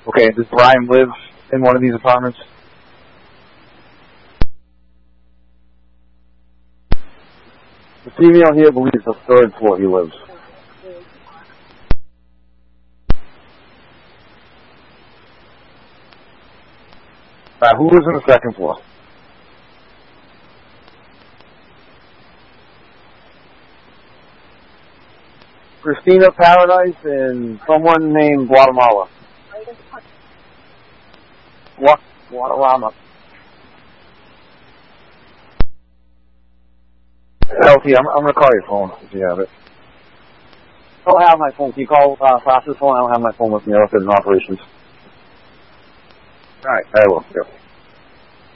Okay, does Brian live in one of these apartments? The female here believes the third floor he lives. Who lives on the second floor? Christina Paradise and someone named Guatemala. Guatemala. LT, I'm going to call your phone if you have it. I don't have my phone. Can you call Foster's phone? I don't have my phone with me. I left it in operations. All right, I will. Yeah.